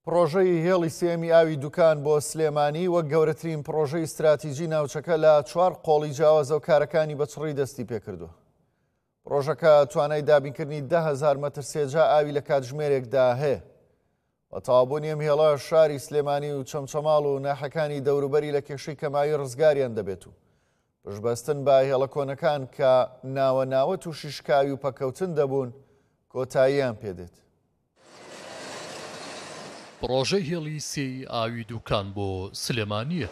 پرۆژەی هێڵی سێمی ئاوی دوکان بۆ سلێمانی وەک گەورەترین پرۆژەی استراتیژی ناوچەکە لە 4 قۆڵی جیاوازە و کارەکانی بەچڕی دەستی پێکردووە. پرۆژەکە توانای دابینکردنی 10,000 مەتر سێجا ئاوی لە کاتژمێرێکدا هەیە. بە تەواوبوونی ئەم هێڵە شاری سلێمانی و چەمچەماڵ و ناحەکانی دەوروبەری لە کێشەی کەماوی ڕزگاریان دەبێت و پشتبەستن بە هێڵە کۆنەکان کە ناوە و شیشکاوی و پەکەوتن دەبوون کۆتاییان پێدێت. پرۆژەی هێڵی سێی ئاوی دوکان بۆ سلێمانیە.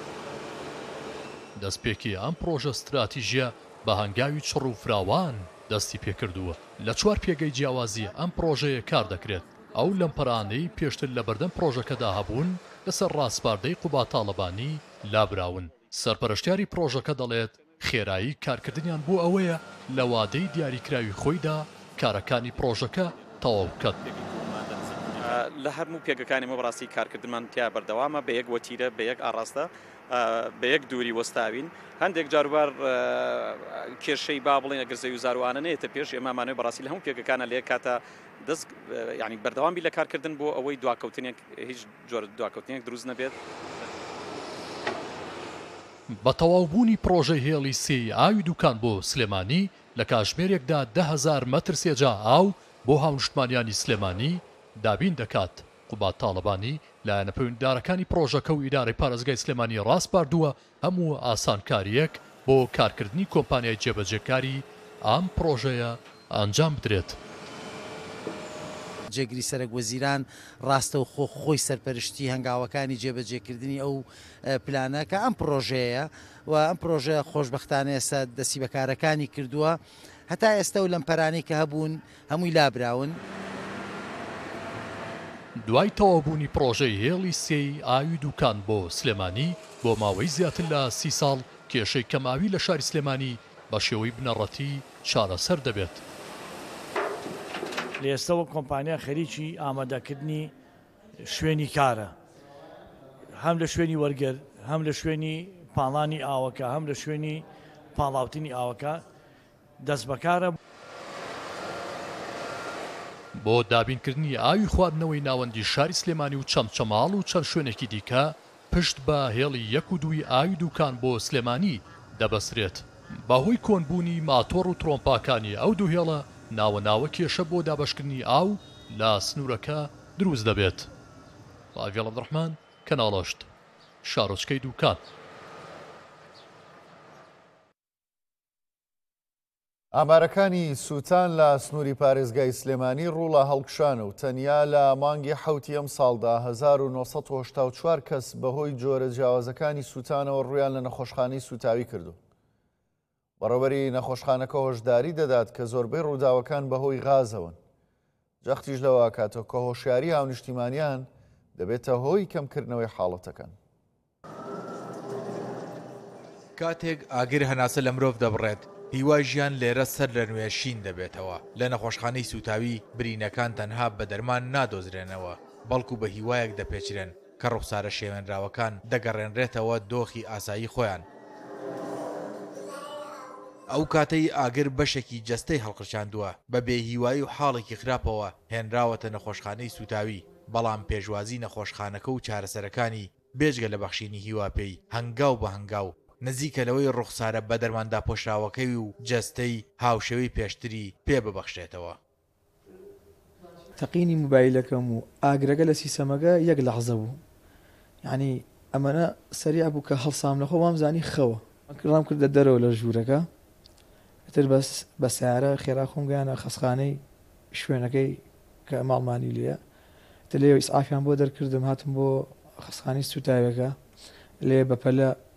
دەستپێکی ئەم پرۆژە استراتیژیە بە هەنگاوی چڕ و فراوان دەستی پێکردووە. لە 4 پێگەی جیاوازی ئەم پرۆژەیە کار دەکرێت. ئەو لەمپەرانەی پێشتر لە بەردەم پرۆژەکەدا هەبوون لەسەر ڕاستپاردەی قوبا تاڵەبانی لابراون. سەرپەرشتیاری پرۆژەکە دەڵێت خێرایی کارکردنیان بۆ ئەوەیە لە وادەی دیاریکراوی خۆیدا کارەکانی پرۆژەکە تەواو بکات. لە هەرموو پێگەکانی مە بەڕاستی کارکردنمان تیا بەردەوامە بە یەک وەتیرە بە یەک ئاڕاستە بە یەک دووری وەستاوین. هەندێک جاروبار کێشەی با بڵێن ئەگەر زەوی زاروانە نێتە پێش ئێمامانەوەی بەڕاستی لە هەموو پێگەکانە لێ کاتە دەست ینی بەردەوامی لە کارکردن بۆ ئەوەی دواکەوتنێک هیچ جۆرە دواکەوتنێک دروست نەبێت. بە تەواوبوونی پرۆژەی هێڵی سێی ئاوی دوکان بۆ سلێمانی لە کاتژمێرێکدا 10,000 مەتر سێجا ئاو بۆ هاونیشتمانیانی سلێمانی دابین دەکات. قوبا تاڵەبانی لایەنە پەیوەندیدارەکانی پرۆژەکە و ئیدارەی پارێزگای سلێمانی ڕاستپاردووە هەموو ئاسانکاریەک بۆ کارکردنی کۆمپانیای جێبەجێکاری ئەم پرۆژەیە ئەنجام بدرێت. جێگیری سەرک وەزیران ڕاستە و خۆی سەرپەرشتی هەنگاوەکانی جێبەجێکردنی ئەو پلانە کە ئەم پرۆژەیە و ئەم پرۆژە خۆشبەختانە ئێستا دەستی بەکارەکانی کردووە هەتا ئێستا و لەمپەرانی کە هەبوون هەمووی لابراون. دوای تەواوبوونی پرۆژەی هێڵی سێی ئاوی دوکان بۆ سلێمانی بۆ ماوەی زیاتر لە 30 ساڵ کێشەی کەماوی لە شاری سلێمانی بە شێوەی بنەڕەتی چارەسەر دەبێت. لە ئێستاوە کۆمپانیا خەریکی ئامادەکردنی شوێنی کارە، هەم لە شوێنی وەرگەر، هەم لە شوێنی پاڵانی ئاوەکە، هەم لە شوێنی پاڵاوتنی ئاوەکە دەست بەکارە. بۆ دابینکردنی ئاوی خواردنەوەی ناوەندی شاری سلێمانی و چەمچەماڵ و چەند شوێنێکی دیکە پشت بە هێڵی 1 و 2 ئاوی دوکان بۆ سلێمانی دەبەسرێت. بەهۆی کۆنبوونی ماتۆڕ و ترۆمپاکانی ئەو دوو هێڵە ناوە کێشە بۆ دابەشکردنی ئاو لە سنوورەکە دروست دەبێت. ڕاویێڵ عەبدوڕەحمان کەناڵەشت شارۆچکەی دوکان. ئامارەکانی سووتان لە سنووری پارێزگای سلێمانی ڕوو لە هەڵکشانە و تەنیا لە مانگی حوتی ئەم ساڵدا 1984 کەس بەهۆی جۆرە جیاوازەکانی سووتانەوە ڕوویان لە نەخۆشخانەی سوتاوی کردو. بەڕێوەبەری نەخۆشخانەکە هۆشداری دەدات کە زۆربەی ڕووداوەکان بەهۆی غازەون. جەختیش لەوە کاتۆ کە هۆشیاری هاونیشتیمانیان دەبێتە هۆی کەمکردنەوەی حاڵەتەکان. کاتێک ئاگر هەناسە لە مرۆڤ دەبڕێت هیوای ژیان لێرە سەر لە نوێشین دەبێتەوە. لە نەخۆشخانەی سوتاوی برینەکان تەنها بە دەرمان نادۆزرێنەوە بەڵکو بە هیوایەک دەپێچرێن کە ڕوخسارە شێوێنراوەکان دەگەڕێنرێتەوە دۆخی ئاسایی خۆیان. ئەو کاتەی ئاگر بەشێکی جەستەی هەڵقرچاندووە بە بێهیوایی و حاڵێکی خراپەوە هێنراوەتە نەخۆشخانەی سوتاوی. بەڵام پێشوازی نەخۆشخانەکە و چارەسەرەکانی بێجگە لە بەخشینی هیواپێی هەنگاو بە هەنگاو نزیکە لەوەی ڕوخسارە بە دەرماندا پۆشراوەکەی و جەستەی هاوشێوەی پێشتری پێ ببەخشێتەوە. تەقینی موبایلەکەم و ئاگرەکە لە سیسەمەکە 1 لەحزە بوو. یعنی ئەمەە سەریع بوو کە هەڵسام لەخۆ وامزانی خەوە ڕام کردە دەرەوە لە ژوورەکە تر بەس بە سیارە خێرا خۆم گەیانە خەسخانەی شوێنەکەی کە ماڵمانی لێە لێ ئیسعافیان بۆ دەرکردم هاتم بۆ خەسخانەی سوتاویەکە لێ بەپەلە